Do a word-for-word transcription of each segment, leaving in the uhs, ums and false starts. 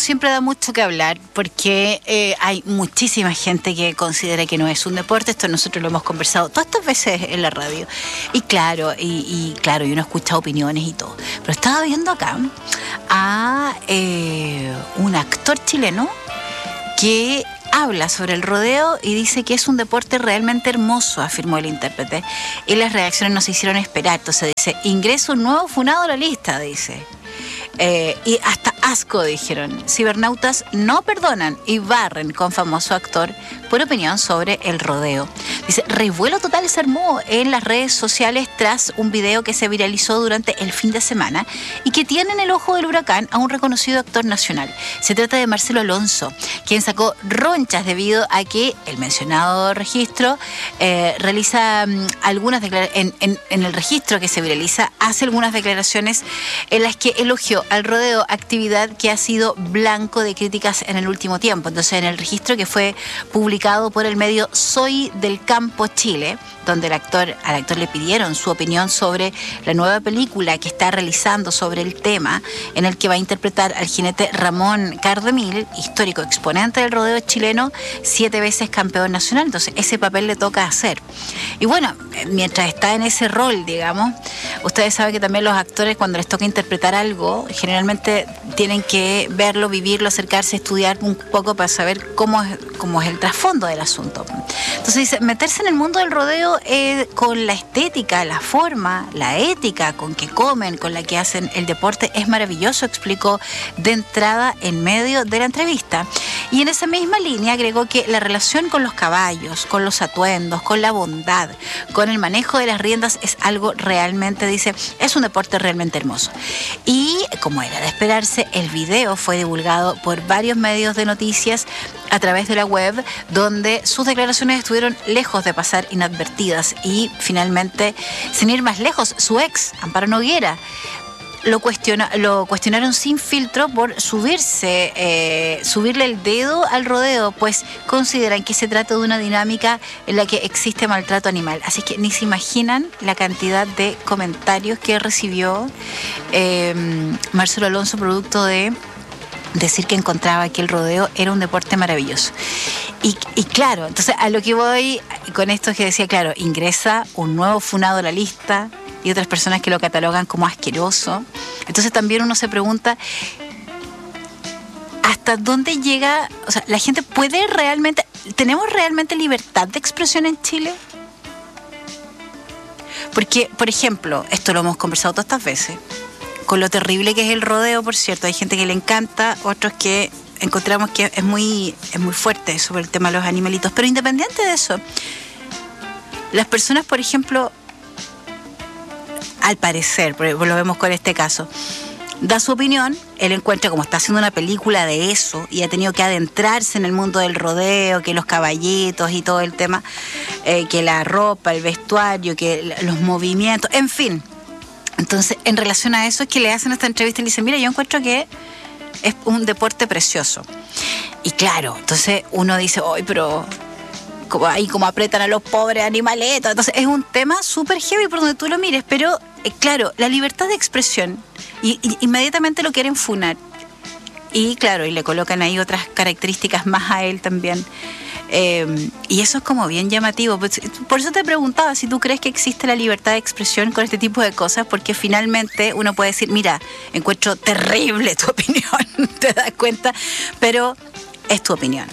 siempre da mucho que hablar porque eh, hay muchísima gente que considera que no es un deporte. Esto nosotros lo hemos conversado todas estas veces en la radio. Y claro, y, y claro, y uno escucha opiniones y todo. Pero estaba viendo acá a eh, un actor chileno que habla sobre el rodeo y dice que es un deporte realmente hermoso, afirmó el intérprete. Y las reacciones no se hicieron esperar. Entonces dice, ingreso un nuevo funado a la lista, dice. Eh, y hasta asco, dijeron. Cibernautas no perdonan y barren con famoso actor por opinión sobre el rodeo. Dice, revuelo total se armó en las redes sociales tras un video que se viralizó durante el fin de semana y que tiene en el ojo del huracán a un reconocido actor nacional. Se trata de Marcelo Alonso, quien sacó ronchas debido a que el mencionado registro eh, realiza um, algunas declaraciones, en, en, en el registro que se viraliza, hace algunas declaraciones en las que elogió al rodeo, actividad que ha sido blanco de críticas en el último tiempo. Entonces, en el registro que fue publicado por el medio Soy del Campo Chile, donde el actor, al actor le pidieron su opinión sobre la nueva película que está realizando sobre el tema, en el que va a interpretar al jinete Ramón Cardemil, histórico exponente del rodeo chileno, siete veces campeón nacional. Entonces, ese papel le toca hacer. Y bueno, mientras está en ese rol, digamos, ustedes saben que también los actores, cuando les toca interpretar algo, generalmente tienen que verlo, vivirlo, acercarse, estudiar un poco para saber cómo es, cómo es el trasfondo del asunto. Entonces dice, meterse en el mundo del rodeo eh, con la estética, la forma, la ética con que comen, con la que hacen el deporte, es maravilloso, explicó de entrada en medio de la entrevista. Y en esa misma línea agregó que la relación con los caballos, con los atuendos, con la bondad, con el manejo de las riendas es algo realmente, dice, es un deporte realmente hermoso. Y como era de esperarse, el video fue divulgado por varios medios de noticias a través de la web, donde sus declaraciones estuvieron lejos de pasar inadvertidas. Y finalmente, sin ir más lejos, su ex, Amparo Noguera, Lo, cuestiona, lo cuestionaron sin filtro por subirse, eh, subirle el dedo al rodeo, pues consideran que se trata de una dinámica en la que existe maltrato animal. Así que ni se imaginan la cantidad de comentarios que recibió eh, Marcelo Alonso, producto de decir que encontraba que el rodeo era un deporte maravilloso. Y, y claro, entonces a lo que voy con esto es que decía, claro, ingresa un nuevo funado a la lista y otras personas que lo catalogan como asqueroso. Entonces también uno se pregunta, ¿hasta dónde llega? O sea, ¿la gente puede realmente, tenemos realmente libertad de expresión en Chile? Porque, por ejemplo, esto lo hemos conversado todas estas veces, con lo terrible que es el rodeo, por cierto, hay gente que le encanta, otros que encontramos que es muy, es muy fuerte sobre el tema de los animalitos. Pero independiente de eso, las personas, por ejemplo, al parecer, lo vemos con este caso, da su opinión, él encuentra, como está haciendo una película de eso y ha tenido que adentrarse en el mundo del rodeo, que los caballitos y todo el tema, eh, que la ropa, el vestuario, que los movimientos, en fin. Entonces, en relación a eso es que le hacen esta entrevista y le dicen, mira, yo encuentro que es un deporte precioso. Y claro, entonces uno dice, ay, pero como ahí como apretan a los pobres animaletos. Entonces es un tema súper heavy por donde tú lo mires, pero eh, claro, la libertad de expresión, y, y inmediatamente lo quieren funar. Y claro, y le colocan ahí otras características más a él también. Eh, y eso es como bien llamativo. Por eso te preguntaba si tú crees que existe la libertad de expresión con este tipo de cosas, porque finalmente uno puede decir, mira, encuentro terrible tu opinión, te das cuenta, pero es tu opinión.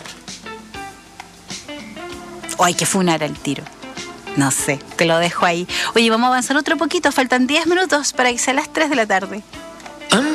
O hay que funar al tiro. No sé, te lo dejo ahí. Oye, vamos a avanzar otro poquito, faltan diez minutos para que sea las tres de la tarde.